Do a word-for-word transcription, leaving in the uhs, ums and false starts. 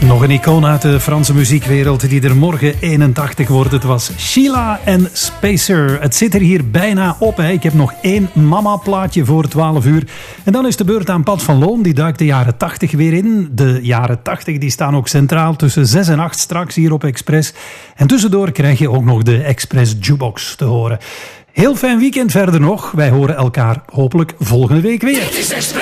Nog een icoon uit de Franse muziekwereld die er morgen eenentachtig wordt. Het was Sheila en Spacer. Het zit er hier bijna op. Hè. Ik heb nog één mama-plaatje voor twaalf uur. En dan is de beurt aan Pat van Loon. Die duikt de jaren tachtig weer in. De jaren tachtig die staan ook centraal tussen zes en acht straks hier op Express. En tussendoor krijg je ook nog de Express Jukebox te horen. Heel fijn weekend verder nog. Wij horen elkaar hopelijk volgende week weer.